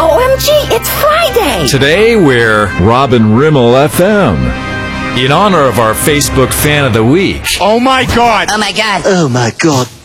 OMG, it's Friday! Today we're Robin Rimmel FM. In honor of our Facebook Fan of the Week. Oh my God! Oh my God! Oh my God!